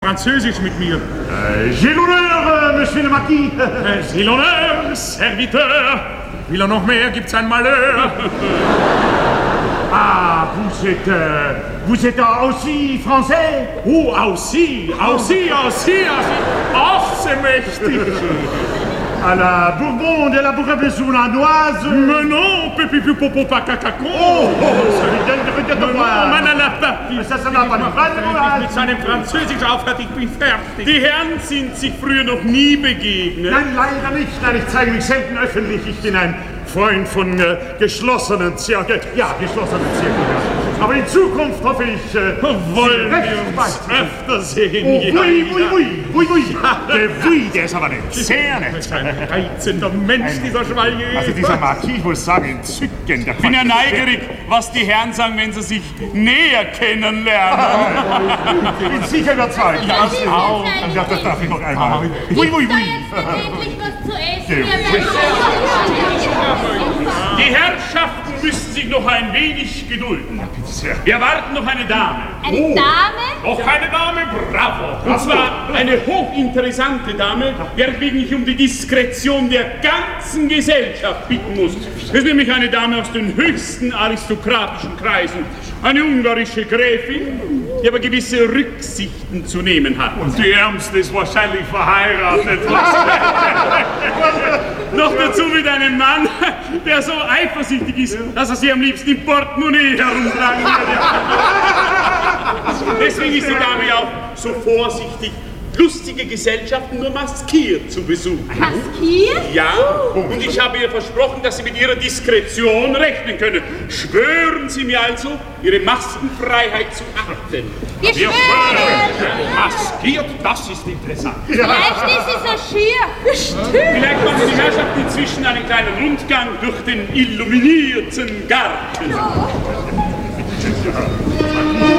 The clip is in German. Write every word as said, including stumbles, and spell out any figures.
Französisch mit mir. Äh, J'ai l'honneur, Monsieur le Marquis. Äh, J'ai l'honneur, Serviteur. Will er noch mehr, gibt's ein Malheur. Ah, vous êtes, euh, vous êtes aussi français? Oh, aussi, aussi, aussi, aussi. Ach, c'est mächtig. À la Bourbon de la Bourgogne-Sourlandoise. Mais non, pipi popo pakakako. Oh, oh, ça lui donne de regarder de voir. Man a la papi. Ça, ça n'a pas de Frage. Wenn ich mit seinem Französisch aufhört, ich bin fertig. Die Herren sind sich früher noch nie begegnet. Nein, leider nicht. Nein, ich zeige mich selten öffentlich. Ich bin ein Freund von äh, geschlossenen Zirkeln. Ja, geschlossenen Zirkeln. Aber in Zukunft hoffe ich, äh, wollen wir uns öfter sehen. Oh, oui, oui, oui, oui, oui. Der oui, der ist aber nett. Sehr nett. Ein reizender Mensch, dieser Chevalier. Also dieser Marquis, ich muss sagen, entzückend. Ich bin ja neugierig, was die Herren sagen, wenn sie sich näher kennenlernen. Ich bin sicher überzeugt. Ja, ich auch. Ja, das darf ich noch einmal. Oui, oui, oui. Endlich was zu essen. Die Herrschaften müssen sich noch ein wenig gedulden. Wir erwarten noch eine Dame. Eine oh. Dame? Noch eine Dame, bravo. Und zwar eine hochinteressante Dame, weswegen ich um die Diskretion der ganzen Gesellschaft bitten muss. Das ist nämlich eine Dame aus den höchsten aristokratischen Kreisen. Eine ungarische Gräfin, die aber gewisse Rücksichten zu nehmen hat. Und die Ärmste ist wahrscheinlich verheiratet. Noch dazu mit einem Mann, der so eifersüchtig ist, dass er sie am liebsten im Portemonnaie herumtragen würde. Deswegen ist die Dame auch so vorsichtig, lustige Gesellschaften nur maskiert zu besuchen. Maskiert? Ja, und ich habe ihr versprochen, dass sie mit ihrer Diskretion rechnen können. Schwören Sie mir also, Ihre Maskenfreiheit zu achten. Wir schwören! Maskiert, das ist interessant. Vielleicht ist es so schier. Bestimmt. Vielleicht machen die Herrschaften inzwischen einen kleinen Rundgang durch den illuminierten Garten.